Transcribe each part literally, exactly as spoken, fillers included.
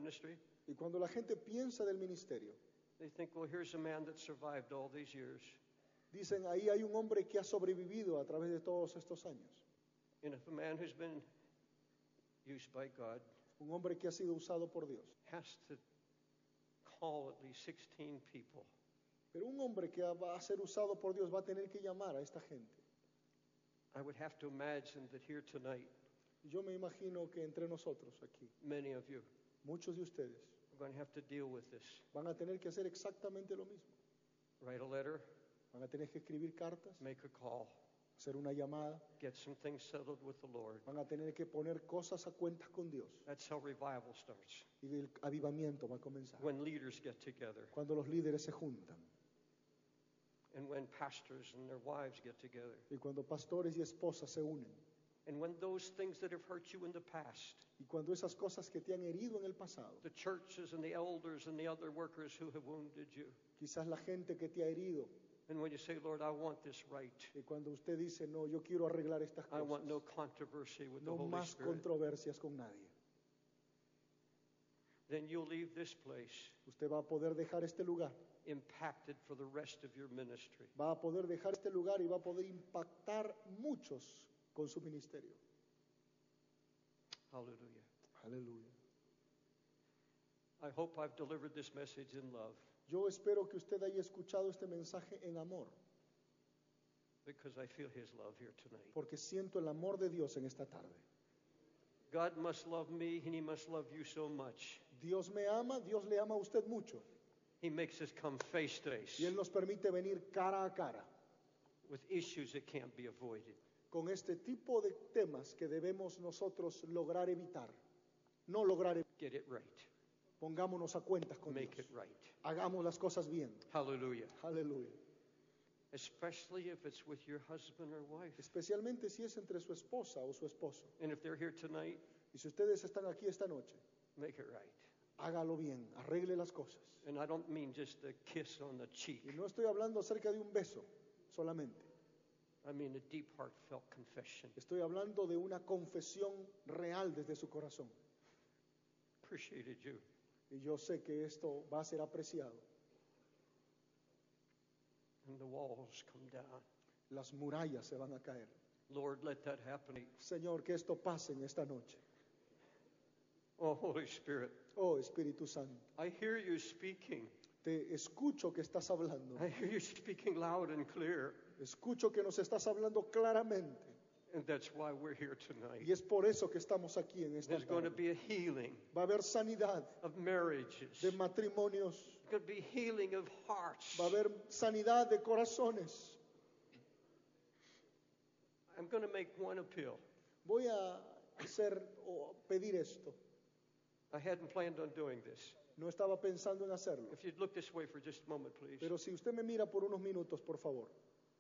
ministry, Y cuando la gente piensa del ministerio, they think, well, here's a man that survived all these years. dicen, ahí hay un hombre que ha sobrevivido a través de todos estos años. And if a man who's been used by God Un hombre que ha sido usado por Dios. has to call at least sixteen people, Pero un hombre que va a ser usado por Dios va a tener que llamar a esta gente. I would have to imagine that here tonight, Y yo me imagino que entre nosotros aquí, many of you muchos de ustedes are going to have to deal with this. van a tener que hacer exactamente lo mismo. Write a letter, Van a tener que escribir cartas, make a call, hacer una llamada, get some things settled with the Lord. van a tener que poner cosas a cuentas con Dios. That's how revival starts. Y el avivamiento va a comenzar. When leaders get together Cuando los líderes se juntan. and when pastors and their wives get together. Y cuando pastores y esposas se unen. And when those things that have hurt you in the past, Y cuando esas cosas que te han herido en el pasado, the churches and the elders and the other workers who have wounded you, quizás la gente que te ha herido, and when you say, Lord, I want this right. y cuando usted dice, no, yo quiero arreglar estas I want no cosas, controversy with the no Holy más Spirit. controversias con nadie. Then you'll leave this place Usted va a poder dejar este lugar, impacted for the rest of your ministry. va a poder dejar este lugar y va a poder impactar muchos con su ministerio. Hallelujah. Aleluya. I hope I've delivered this message in love, Yo espero que usted haya escuchado este mensaje en amor, because I feel His love here tonight. porque siento el amor de Dios en esta tarde. God must love me, and He must love you so much. Dios me ama, Dios le ama a usted mucho. He makes us come face to face Y Él nos permite venir cara a cara with issues that can't be avoided. con este tipo de temas que debemos nosotros lograr evitar. No lograr evitar. Get it right. Pongámonos a cuentas con Make Dios. it right. Hagamos las cosas bien. Hallelujah. Aleluya. Especially if it's with your husband or wife. Especialmente si es entre su esposa o su esposo. And if they're here tonight, Y si ustedes están aquí esta noche, make it right. hágalo bien, arregle las cosas. And I don't mean just a kiss on the Y cheek. no estoy hablando acerca de un beso solamente. I mean a deep, heartfelt confession. Estoy hablando de una confesión real desde su corazón. Appreciated you. Y yo sé que esto va a ser apreciado. And the walls come down. Las murallas se van a caer. Lord, let that happen. Señor, que esto pase en esta noche. Oh, Holy Spirit, Oh, Espíritu Santo, I hear you speaking. te escucho que estás hablando. I hear you speaking loud and clear. Escucho que nos estás hablando claramente. And that's why we're here Y tonight. es por eso que estamos aquí en esta There's going to tarde. be a healing Va a haber sanidad of marriages. de matrimonios. There's going to be healing of hearts. Va a haber sanidad de corazones. I'm going to make one appeal. Voy a hacer o pedir esto. I hadn't planned on doing this. No estaba pensando en hacerlo. If you'd look this way for just a moment, please. Pero si usted me mira por unos minutos, por favor.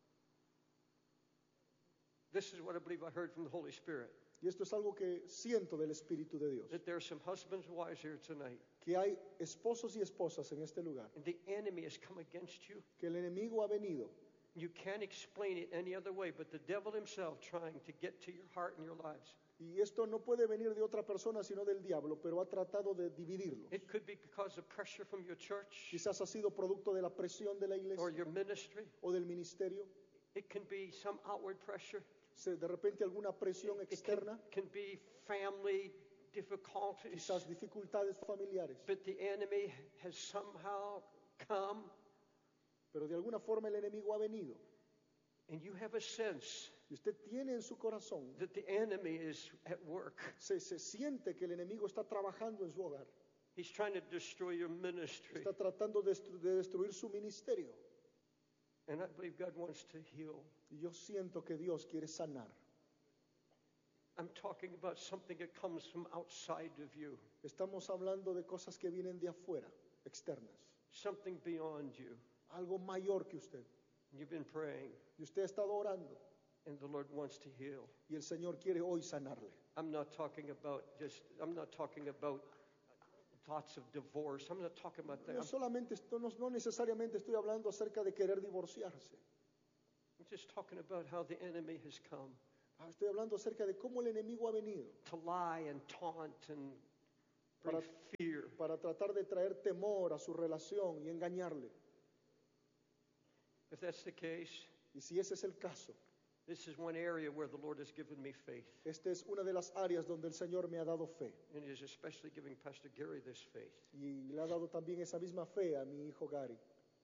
This is what I believe I heard from the Holy Spirit. Y esto es algo que siento del Espíritu de Dios. That there are some husbands and wives here tonight. Que hay esposos y esposas en este lugar. And the enemy has come against you. Que el enemigo ha venido. You can't explain it any other way but the devil himself trying to get to your heart and your lives. Y esto no puede venir de otra persona sino del diablo, pero ha tratado de dividirlos. It could be because of pressure from your church Quizás ha sido producto de la presión de la or iglesia your ministry. o del ministerio. It can be some outward pressure. Se- De repente alguna presión It externa, can, can be family difficulties. quizás dificultades familiares. But the enemy has somehow come, Pero de alguna forma el enemigo ha venido. and you have a sense Y usted tiene en su corazón, that the enemy is at work. se, se siente que el enemigo está trabajando en su hogar. He's trying to destroy your ministry. Está tratando de, destru- de destruir su ministerio. And I believe God wants to heal. Y yo siento que Dios quiere sanar. I'm talking about something that comes from outside of you, Estamos hablando de cosas que vienen de afuera, externas. something beyond you. Algo mayor que usted. You've been praying, Y usted ha estado orando. and the Lord wants to heal. Y el Señor quiere hoy sanarle. I'm not talking about just, I'm not talking about thoughts of divorce. I'm not talking about that. No I'm, solamente, esto- no, no necesariamente estoy hablando acerca de querer divorciarse. I'm just talking about how the enemy has come Ah, Estoy hablando acerca de cómo el enemigo ha venido to lie and taunt and bring para, fear. para tratar de traer temor a su relación y engañarle. If that's the case, Y si ese es el caso, this is one area where the Lord has given me faith. esta es una de las áreas donde el Señor me ha dado fe. And He is especially giving Pastor Gary this faith. Y le ha dado también esa misma fe a mi hijo Gary.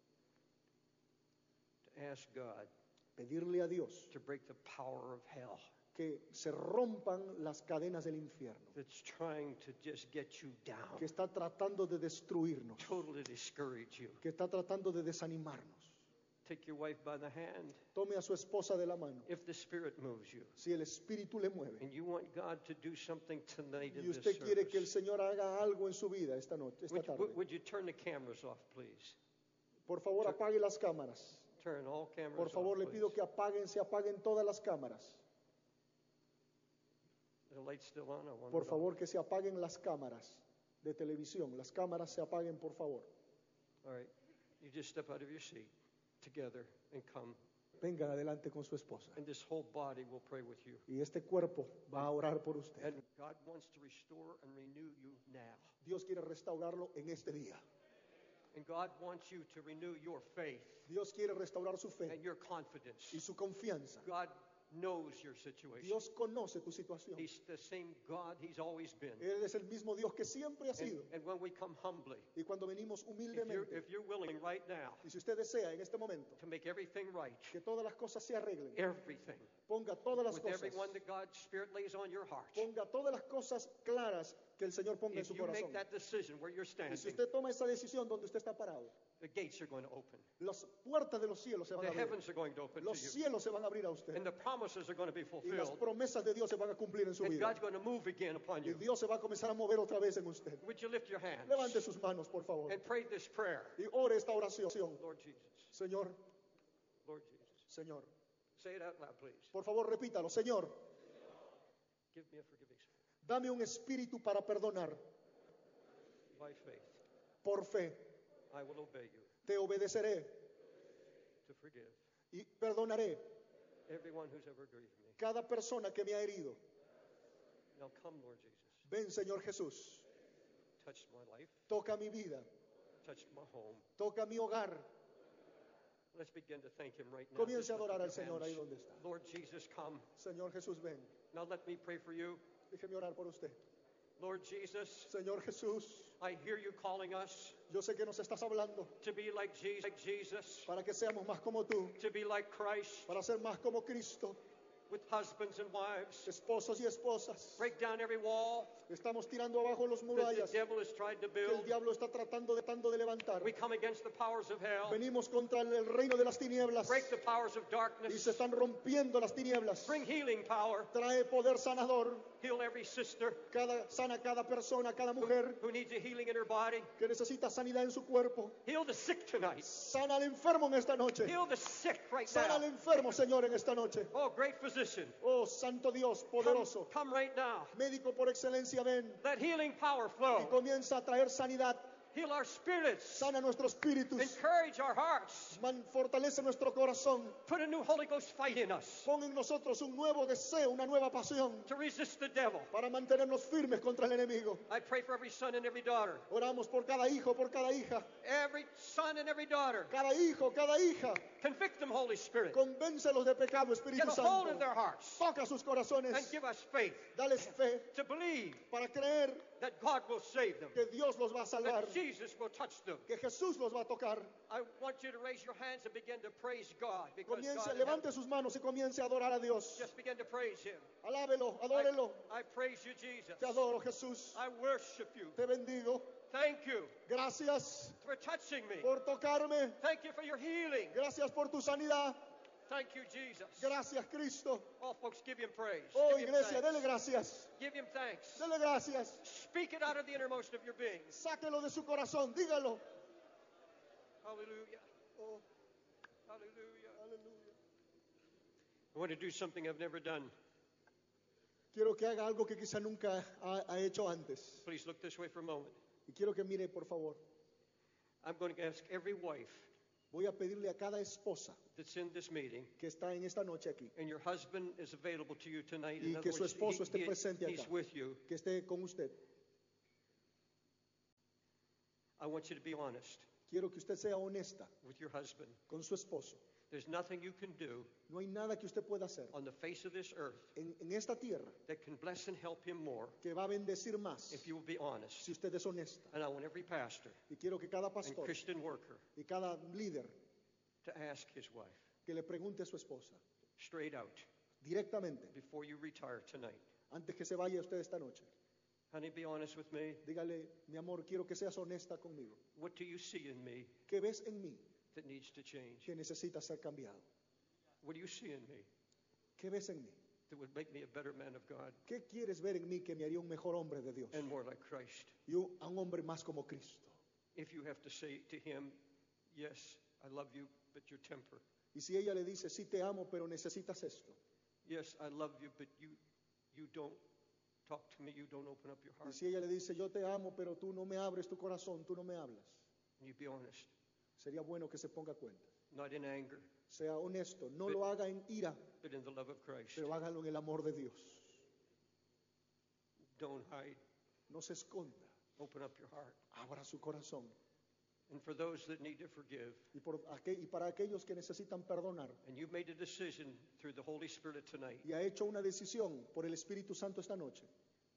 To ask God Pedirle a Dios to break the power of hell que se rompan las cadenas del infierno, that's trying to just get you down, que está tratando de destruirnos, totally discourage you. que está tratando de desanimarnos. Take your wife by the hand Tome a su esposa de la mano. if the Spirit moves you. Si el Espíritu le mueve And you want God to do something tonight in y this usted quiere que el service. Señor haga algo en su vida esta noche, esta Would you, tarde, would you turn the cameras off, please? por favor apague las cámaras. Turn all cameras Por favor off, le pido please. que apaguen, se apaguen todas las cámaras. The light's still on? I want Por it on. favor que se apaguen las cámaras de televisión. Las cámaras se apaguen, por favor. All right. You just step out of your seat together and come. Venga adelante con su esposa. And this whole body will pray with you. Y este cuerpo va a orar por usted. And God wants to restore and renew you now. Dios quiere restaurarlo en este día. And God wants you to renew your faith Dios quiere restaurar su fe and your confidence. y su confianza. God knows your situation. Dios conoce tu situación. He's the same God He's always been. Él es el mismo Dios que siempre ha And, sido. and when we come humbly, Y cuando venimos if you're, humildemente, if you're willing right now y si usted desea en este momento to make everything right, que todas las cosas se arreglen, everything, ponga todas las with cosas, everyone that God's Spirit lays on your heart, ponga todas las cosas claras que el Señor ponga en if su you make corazón. that decision where you're Y standing, si usted toma esa decisión donde usted está parado, the gates are going to open. las puertas de los cielos se van The a abrir. heavens are going to open to Los you. cielos se van a abrir a usted. And the promises are going to be Y las fulfilled. promesas de Dios se van a cumplir en su And vida. God's going to move again upon Y you. Dios se va a comenzar a mover otra vez en usted. Would you lift your hands Levante sus manos, por favor. and pray this prayer? Y ore esta oración. Lord Jesus, Señor, Lord Jesus. Señor. Say it out loud, please. Por favor, repítalo. Señor, Give me a forgiving spirit dame un espíritu para perdonar. by faith. Por fe, I will obey you te obedeceré to forgive y perdonaré everyone who's ever grieved me. cada persona que me ha herido. Now come, Lord Jesus. Ven, Señor Jesús. Touch my life. Toca mi vida. Touch my home. Toca mi hogar. Let's begin to thank Him right now. Comience Just a lift adorar up al your Señor ahí hands. donde está. Lord Jesus, come. Señor Jesús, ven. Now let me pray for you. Déjeme orar por usted. Lord Jesus, Señor Jesús, I hear you calling us yo sé que nos estás hablando to be like Jesus, like Jesus, para que seamos más como tú, to be like Christ, para ser más como Cristo, with husbands and wives. esposos y esposas. Break down every wall Estamos tirando abajo los that murallas the devil has tried to que el build. diablo está tratando de, tratando de levantar. We come against the powers of hell. Venimos contra el reino de las tinieblas Break the powers of y darkness. se están rompiendo las tinieblas. Bring healing power. Trae poder sanador. Heal every sister Cada, sana cada persona, cada mujer who needs a healing in her body. que necesita sanidad en su cuerpo. Heal the sick tonight. Sana al enfermo en esta noche. Heal the sick right Sana al now. enfermo, Señor, en esta noche. Oh, great physician. Oh, Santo Dios, Come, poderoso. come right now. Médico por excelencia, ven. Let healing power Y flow. comienza a traer sanidad. Heal our spirits. Sana nuestros espíritus. Encourage our hearts. Man- fortalece nuestro corazón. Put a new Holy Ghost fight in us Pon en nosotros un nuevo deseo, una nueva pasión to resist the devil. para mantenernos firmes contra el enemigo. I pray for every son and every daughter. Oramos por cada hijo, por cada hija. Every son and every daughter. Cada hijo, cada hija. Convict them, Holy Spirit. Convéncelos de pecado, Get Espíritu a hold of Santo. their hearts Toca sus corazones. and give us faith Dales fe to believe para creer that God will save them, que Dios los va a salvar, that Jesus will touch them. que Jesús los va a tocar. I want you to raise your hands and begin to praise God, because Comience, God in levante heaven, sus manos y comience a adorar a Dios. just begin to praise Him. Alábelo, I, adórelo. I praise you, Jesus. Te adoro, Jesús. I worship you. Te bendigo. Thank you Gracias for touching me. por tocarme. Thank you for your healing. Gracias por tu sanidad. Thank you, Jesus. Gracias, Cristo. All folks, give Him praise. Oh, give, him iglesia, thanks. dele gracias. give Him thanks. Dele gracias. Speak it out of the innermost of your being. Sáquelo de su corazón. Dígalo. Hallelujah. Oh, Hallelujah. aleluya. I want to do something I've never done. Quiero que haga algo que quizá nunca ha, ha hecho antes. Please look this way for a moment. Y quiero que mire, por favor. I'm going to ask every wife Voy a pedirle a cada esposa that's in this meeting, que está en esta noche aquí, and your husband is available to you tonight. Y In other que su words, esposo esté he- presente he's acá. with you. que esté con usted. I want you to be honest Quiero que usted sea honesta with your husband. con su esposo. There's nothing you can do No hay nada que usted pueda hacer on the face of this earth en, en esta tierra that can bless and help him more que va a bendecir más if you will be honest. si usted es honesta. And I want every pastor Y quiero que cada and pastor Christian worker y cada líder to ask his wife que le pregunte a su esposa straight out directamente, before you retire tonight. antes que se vaya usted esta noche. Honey, be honest with me. Dígale, mi amor, quiero que seas honesta conmigo. What do you see in me ¿Qué ves en mí that needs to change? que necesita ser cambiado? What do you see in me ¿Qué ves en mí? that would make me a better man of God ¿Qué quieres ver en mí que me haría un mejor hombre de Dios? and more like Christ? Y un, a un hombre más como Cristo. If you have to say to him, yes, I love you, but your temper. Y si ella le dice, sí te amo, pero necesitas esto. Yes, I love you, but you, you don't talk to me, you don't open up your Y heart. si ella le dice, yo te amo, pero tú no me abres tu corazón, tú no me hablas. And you be honest, Sería bueno que se ponga a cuenta. not in anger, Sea honesto, no lo haga en ira, but in the love of Christ. pero hágalo en el amor de Dios. Don't hide, No se esconda, open up your heart. abra su corazón. And for those that need to forgive, Y, por aqu- y para aquellos que necesitan perdonar, and you've made a decision through the Holy Spirit tonight, y ha hecho una decisión por el Espíritu Santo esta noche,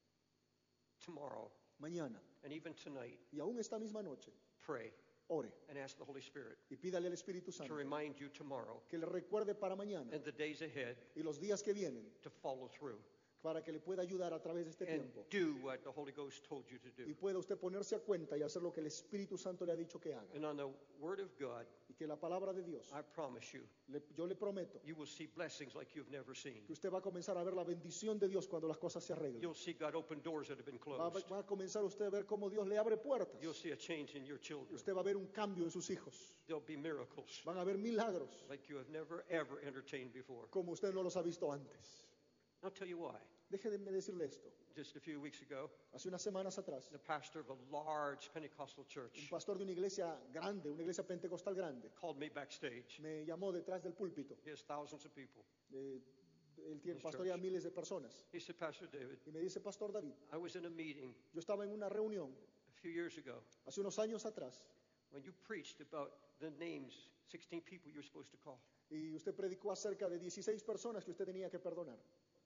tomorrow, mañana, and even tonight, y aún esta misma noche, pray ore and ask the Holy Spirit y pídale al Espíritu to Santo remind you tomorrow que le recuerde para mañana and the days ahead y los días que vienen to follow through para que le pueda ayudar a través de este and tiempo do what the Holy Ghost told you to y do. pueda usted ponerse a cuenta y hacer lo que el Espíritu Santo le ha dicho que haga. And on the Word of God, Y que la palabra de Dios, I promise you, le- yo le prometo you will see blessings like you've never seen. que usted va a comenzar a ver la bendición de Dios cuando las cosas se arreglen. You'll see God open doors that have been Va, closed. va a comenzar usted a ver cómo Dios le abre puertas. You'll see a change in your children. Usted va a ver un cambio en sus hijos. There'll be miracles Van a haber milagros like you have never, ever entertained before. como usted no los ha visto antes. I'll tell you why. Déjeme decirle esto. Just a few weeks ago, Hace unas semanas atrás, the pastor of a large Pentecostal un church pastor de una iglesia grande, una iglesia pentecostal grande, called me backstage. me llamó detrás del púlpito. He has thousands of people. Eh, él tiene His pastorea a church. miles de personas. He said, Pastor David, Y me dice, Pastor David, I was in a meeting yo estaba en una reunión a few years ago hace unos años atrás when you preached about the names, sixteen people you're supposed to call. y usted predicó acerca de dieciséis personas que usted tenía que perdonar.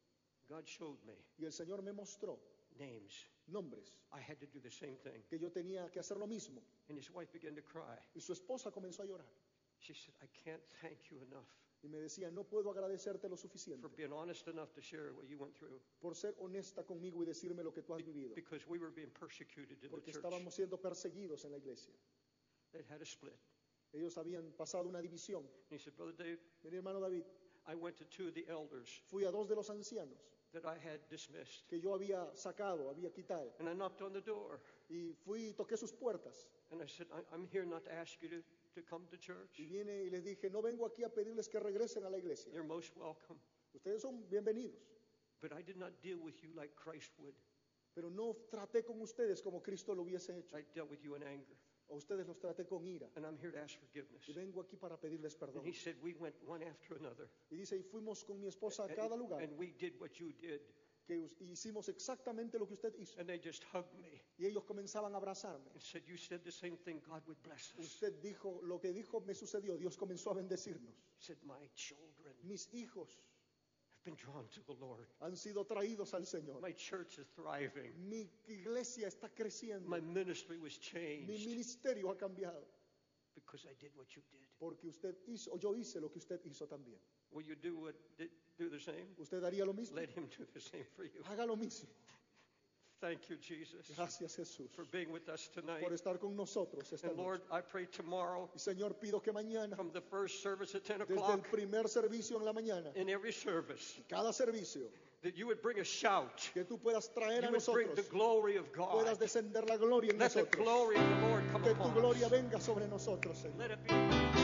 God showed me Y el Señor me mostró names. nombres I had to do the same thing. que yo tenía que hacer lo mismo. And his wife began to cry. Y su esposa comenzó a llorar. She said, I can't thank you enough Y me decía, no puedo agradecerte lo for suficiente being honest enough to share what you went through por ser honesta conmigo y decirme lo que tú has vivido. because we were being persecuted in the Porque church. estábamos siendo perseguidos en la iglesia. They'd had a split. Ellos habían pasado una división. And he said, Brother Dave, Mi hermano David, I went to two of the elders fui a dos de los ancianos that I had dismissed. que yo había sacado, había quitado. And I knocked on the door. Y fui y toqué sus puertas. And I said, I, I'm here not to ask you to, to come to church. Y vine y les dije, no vengo aquí a pedirles que regresen a la iglesia. You're most welcome. Ustedes son bienvenidos. But I did not deal with you like Christ would. Pero no traté con ustedes como Cristo lo hubiese hecho. I dealt with you in anger. A ustedes los traté con ira. And I'm here to ask forgiveness. Y vengo aquí para pedirles perdón. And he said, we went one after another. Y dice, y fuimos con mi esposa a And, cada lugar. and we did what you did. Que us- hicimos exactamente lo que usted hizo. And they just hugged me Y ellos comenzaban a abrazarme. and said, you said the same thing, God would bless us. Usted dijo, lo que dijo me sucedió. Dios comenzó a bendecirnos. He said, my children Mis hijos have been drawn to the Lord. han sido traídos al Señor. My church is thriving. Mi iglesia está creciendo. My ministry was Mi changed ministerio ha cambiado. because I did what you did. Porque usted hizo, o yo hice lo que usted hizo también. Will you do what did, do the same? ¿Usted haría lo mismo? Let him do the same for you. Haga lo mismo. Thank you, Jesus, Gracias, Jesús, for being with us tonight. por estar con nosotros esta And noche. Lord, I pray tomorrow Y Señor, pido que mañana, from the first service at ten desde el o'clock, primer servicio en la mañana, in every service, cada servicio, that you would bring a shout. que tú puedas traer You a would bring the nosotros, glory of puedas God. descender la gloria en Let the nosotros. glory of the Lord come Que tu upon gloria us. venga sobre nosotros, Señor. Let it be